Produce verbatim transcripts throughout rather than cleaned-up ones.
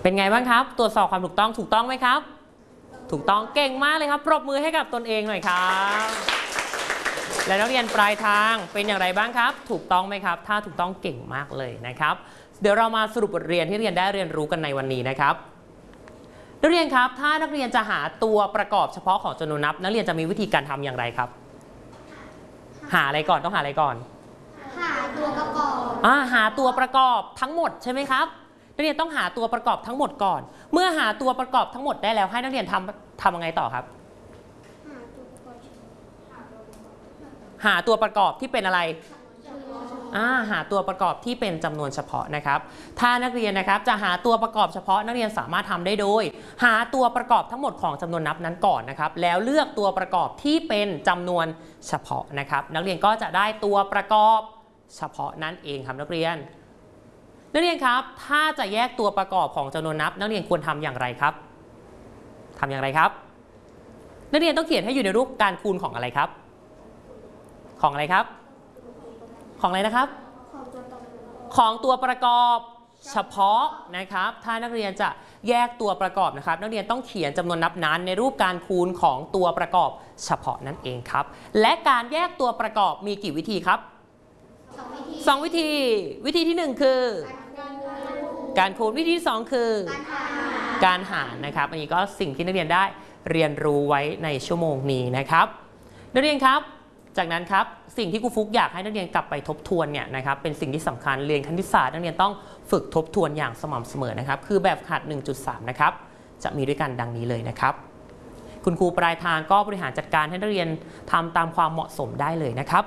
เป็นไงบ้างครับตรวจสอบความถูกต้องถูกต้องไหมครับถูกต้องเก่งมากเลยครับปรบมือให้กับตนเองหน่อยครับและนักเรียนปลายทางเป็นอย่างไรบ้างครับถูกต้องไหมครับถ้าถูกต้องเก่งมากเลยนะครับเดี๋ยวเรามาสรุปบทเรียนที่เรียนได้เรียนรู้กันในวันนี้นะครับนักเรียนครับถ้านักเรียนจะหาตัวประกอบเฉพาะของจำนวนนับนักเรียนจะมีวิธีการทำอย่างไรครับหาอะไรก่อนต้องหาอะไรก่อนหาตัวประกอบอ่าหาตัวประกอบทั้งหมดใช่ไหมครับนักเรียนต้องหาตัวประกอบทั้งหมดก่อนเมื่อหาตัวประกอบทั้งหมดได้แล้วให้นักเรียนทำทำยังไงต่อครับหาตัวประกอบที่เป็นอะไรอ่าหาตัวประกอบที่เป็นจำนวนเฉพาะนะครับถ้านักเรียนนะครับจะหาตัวประกอบเฉพาะนักเรียนสามารถทำได้โดยหาตัวประกอบทั้งหมดของจำนวนนับนั้นก่อนนะครับแล้วเลือกตัวประกอบที่เป็นจำนวนเฉพาะนะครับนักเรียนก็จะได้ตัวประกอบเฉพาะนั่นเองครับนักเรียนนักเรียนครับถ้าจะแยกตัวประกอบของจำนวนนับนักเรียนควรทำอย่างไรครับทำอย่างไรครับนักเรียนต้องเขียนให้อยู่ในรูปการคูณของอะไรครับของอะไรครับของอะไรนะครับของตัวประกอบเฉพาะนะครับถ้านักเรียนจะแยกตัวประกอบนะครับนักเรียนต้องเขียนจำนวนนับนั้นในรูปการคูณของตัวประกอบเฉพาะนั่นเองครับและการแยกตัวประกอบมีกี่วิธีครับสองวิธีวิธีที่หนึ่งคือการคูณวิธีที่สองคือการหารนะครับอันนี้ก็สิ่งที่นักเรียนได้เรียนรู้ไว้ในชั่วโมงนี้นะครับนักเรียนครับจากนั้นครับสิ่งที่ครูฟุกอยากให้นักเรียนกลับไปทบทวนเนี่ยนะครับเป็นสิ่งที่สำคัญเรียนคณิตศาสตร์นักเรียนต้องฝึกทบทวนอย่างสม่ำเสมอนะครับคือแบบฝึกหัด หนึ่งจุดสาม นะครับจะมีด้วยกันดังนี้เลยนะครับคุณครูปลายทางก็บริหารจัดการให้นักเรียนทำตามความเหมาะสมได้เลยนะครับ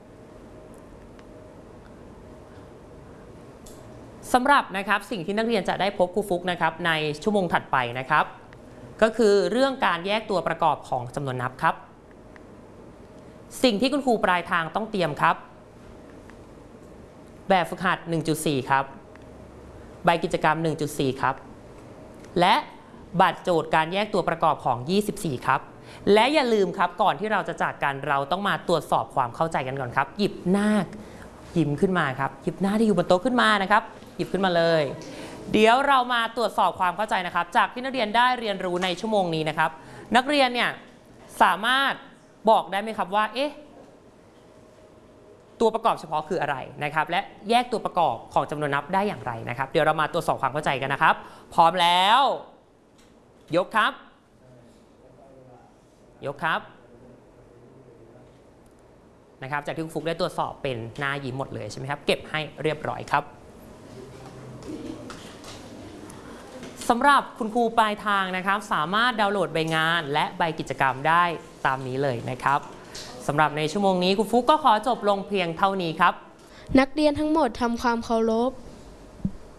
สำหรับนะครับสิ่งที่นักเรียนจะได้พบครูฟุกนะครับในชั่วโมงถัดไปนะครับก็คือเรื่องการแยกตัวประกอบของจำนวนนับครับสิ่งที่คุณครูปลายทางต้องเตรียมครับแบบฝึกหัด หนึ่งจุดสี่ ครับใบกิจกรรม หนึ่งจุดสี่ ครับและบัตรโจทย์การแยกตัวประกอบของ ยี่สิบสี่ ครับและอย่าลืมครับก่อนที่เราจะจากกันเราต้องมาตรวจสอบความเข้าใจกันก่อนครับหยิบหน้ายิ้มขึ้นมาครับหยิบหน้าที่อยู่บนโต๊ะขึ้นมานะครับหยิบขึ้นมาเลยเดี๋ยวเรามาตรวจสอบความเข้าใจนะครับจากที่นักเรียนได้เรียนรู้ในชั่วโมงนี้นะครับนักเรียนเนี่ยสามารถบอกได้ไหมครับว่าเอ๊ะตัวประกอบเฉพาะคืออะไรนะครับและแยกตัวประกอบของจำนวนนับได้อย่างไรนะครับเดี๋ยวเรามาตรวจสอบความเข้าใจกันนะครับพร้อมแล้วยกครับยกครับนะครับจากที่คุณฟุกได้ตรวจสอบเป็นหน้ายิ้มหมดเลยใช่ไหมครับเก็บให้เรียบร้อยครับสำหรับคุณครูปลายทางนะครับสามารถดาวน์โหลดใบงานและใบกิจกรรมได้ตามนี้เลยนะครับสำหรับในชั่วโมงนี้ครูฟุกก็ขอจบลงเพียงเท่านี้ครับนักเรียนทั้งหมดทำความเคารพ